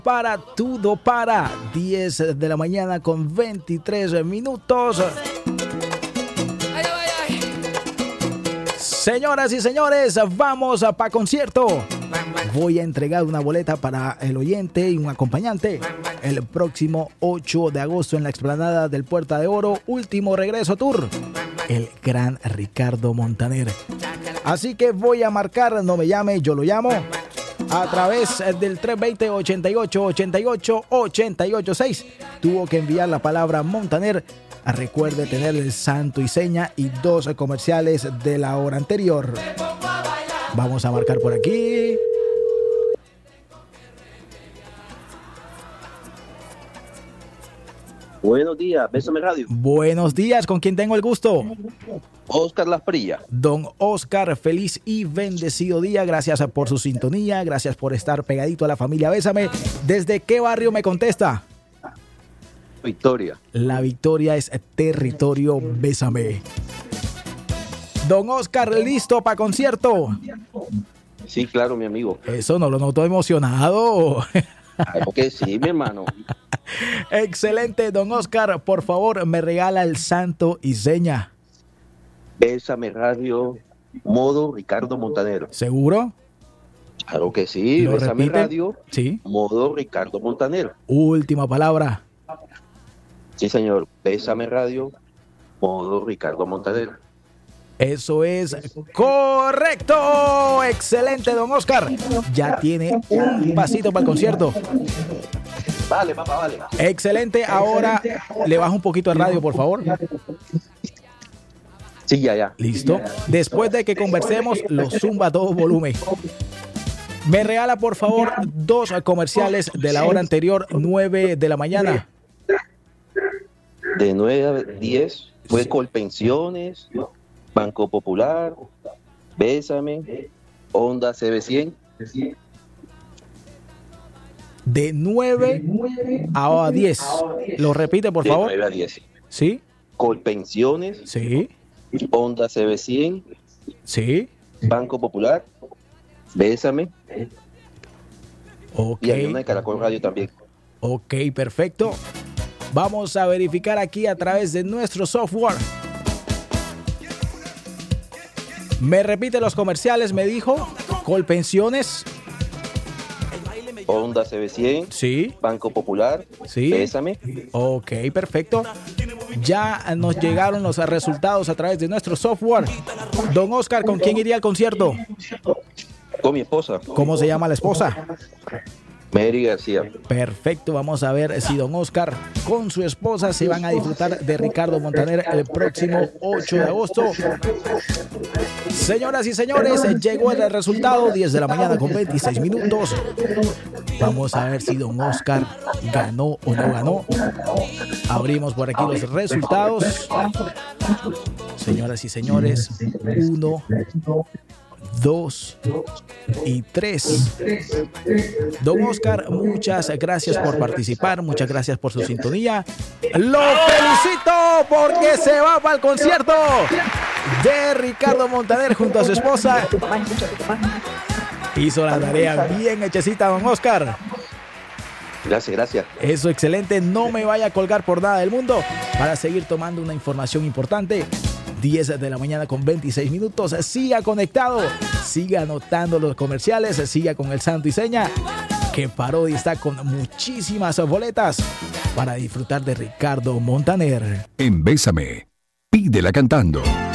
Para todo para 10 de la mañana con 23 minutos. Señoras y señores, vamos para concierto. Voy a entregar una boleta para el oyente y un acompañante el próximo 8 de agosto en la explanada del Puerta de Oro, último regreso tour, el gran Ricardo Montaner. Así que voy a marcar, no me llame, yo lo llamo, a través del 320-88-88-886. Tuvo que enviar la palabra Montaner. Recuerde tener el santo y seña y 2 comerciales de la hora anterior. Vamos a marcar por aquí. Buenos días, Bésame Radio. Buenos días, ¿con quién tengo el gusto? Oscar Lasprilla. Don Oscar, feliz y bendecido día. Gracias por su sintonía, gracias por estar pegadito a la familia Bésame. ¿Desde qué barrio me contesta? Victoria. La Victoria es territorio Bésame. Don Oscar, ¿listo para concierto? Sí, claro, mi amigo. Eso no lo noto emocionado. Claro que sí, mi hermano. Excelente, don Oscar. Por favor, me regala el santo y seña. Bésame Radio, modo Ricardo Montaner. ¿Seguro? Claro que sí. ¿Lo Bésame repite? Radio, Sí. modo Ricardo Montaner. Última palabra. Sí, señor. Bésame Radio, modo Ricardo Montaner. Eso es correcto. Excelente, don Oscar. Ya tiene un pasito para el concierto. Vale, papá, vale. Excelente. Ahora le bajo un poquito el radio, por favor. Sí, ya. Listo. Después de que conversemos, lo zumba a todo volumen. Me regala, por favor, 2 comerciales de la hora anterior, 9 de la mañana. De 9 a 10 fue Colpensiones, Banco Popular, Bésame, Honda CB100. De 9 a 10. ¿Lo repite, por favor? De 9 a 10. ¿Sí? Colpensiones, Sí. Honda CB100, Sí. Banco Popular, Bésame, Ok. y hay una de Caracol Radio también. Ok, perfecto. Vamos a verificar aquí a través de nuestro software. Me repite los comerciales, me dijo. Colpensiones. Honda CB100, Sí. Banco Popular, Sí. Bésame. Ok, perfecto. Ya nos llegaron los resultados a través de nuestro software. Don Oscar, ¿con quién iría al concierto? Con mi esposa, ¿Cómo se llama la esposa? Mary García. Perfecto, vamos a ver si don Oscar con su esposa se van a disfrutar de Ricardo Montaner el próximo 8 de agosto. Señoras y señores, llegó el resultado, 10 de la mañana con 26 minutos. Vamos a ver si don Oscar ganó o no ganó. Abrimos por aquí los resultados. Señoras y señores, 1, 2 y 3. Don Oscar, muchas gracias por participar, muchas gracias por su sintonía. Lo felicito porque se va para el concierto de Ricardo Montaner junto a su esposa. Hizo la tarea bien hechecita, don Oscar. Gracias. Eso, excelente. No me vaya a colgar por nada del mundo para seguir tomando una información importante. 10 de la mañana con 26 minutos. Siga conectado, siga anotando los comerciales, siga con el santo y seña, que Parodi está con muchísimas boletas para disfrutar de Ricardo Montaner. En Bésame, pídela cantando.